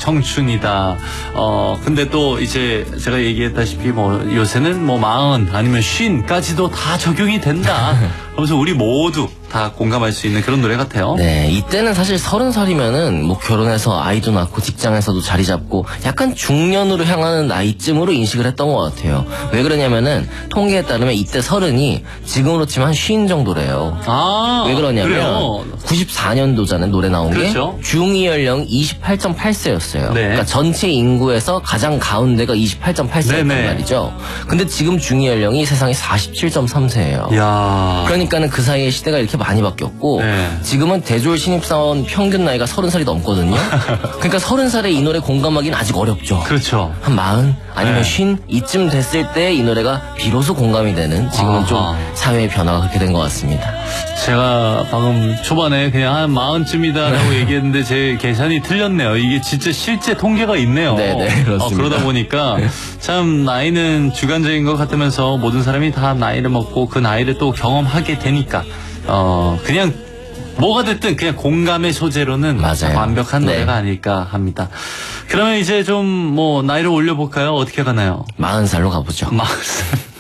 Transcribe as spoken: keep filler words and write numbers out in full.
청춘이다. 어 근데 또 이제 제가 얘기했다시피 뭐 요새는 뭐 마흔 아니면 쉰까지도 다 적용이 된다. 그래서 우리 모두 다 공감할 수 있는 그런 노래 같아요. 네, 이때는 사실 서른 살이면은 뭐 결혼해서 아이도 낳고 직장에서도 자리 잡고 약간 중년으로 향하는 나이쯤으로 인식을 했던 것 같아요. 왜 그러냐면은 통계에 따르면 이때 서른이 지금으로 치면 한 쉰 정도래요. 아, 왜 그러냐면 그래요? 구십사 년도잖아요, 노래 나온 게. 그렇죠. 중위 연령 이십팔 점 팔 세였어요. 네. 그러니까 전체 인구에서 가장 가운데가 이십팔 점 팔 세였단 네네. 말이죠. 근데 지금 중위 연령이 세상에 사십칠 점 삼 세예요. 야. 그러니까는 그 사이에 시대가 이렇게 많이 바뀌었고 네. 지금은 대졸 신입사원 평균 나이가 서른 살이 넘거든요. 그러니까 서른 살에 이 노래 공감하기는 아직 어렵죠. 그렇죠. 한 마흔 아니면 네. 쉰 이쯤 됐을 때 이 노래가 비로소 공감이 되는 지금은 아하. 좀 사회의 변화가 그렇게 된 것 같습니다. 제가 방금 초반에 그냥 한 마흔쯤이다라고 얘기했는데 제 계산이 틀렸네요. 이게 진짜 실제 통계가 있네요. 네네, 그렇습니다. 어, 그러다 보니까 참 나이는 주관적인 것 같으면서 모든 사람이 다 나이를 먹고 그 나이를 또 경험하게 되니까 어 그냥 뭐가 됐든 그냥 공감의 소재로는 맞아요. 완벽한 네. 노래가 아닐까 합니다. 그러면 이제 좀 뭐 나이를 올려볼까요? 어떻게 가나요? 마흔 살로 가보죠. 마흔 살.